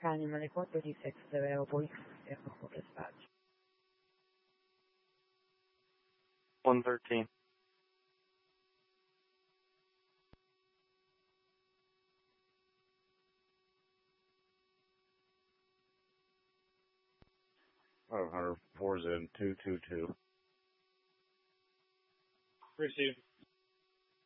Animal 426 available. Vehicle dispatch. 113. Hunter 4 in 222. Received.